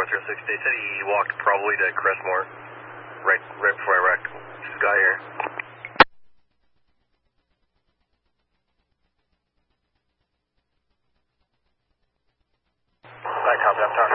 436. They said he walked probably to Crestmore right before I wrecked. This guy here. Back, copy, I'm talking.